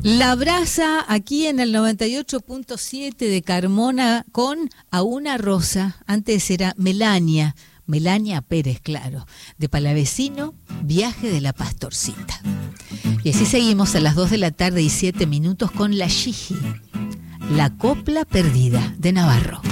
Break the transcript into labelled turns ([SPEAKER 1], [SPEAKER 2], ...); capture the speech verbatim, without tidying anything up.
[SPEAKER 1] La Brasa aquí en el noventa y ocho punto siete de Carmona con A una Rosa. Antes era Melania, Melania Pérez, claro, de Palavecino, Viaje de la Pastorcita. Y así seguimos a las dos de la tarde y siete minutos con La Gigi, La Copla Perdida de Navarro.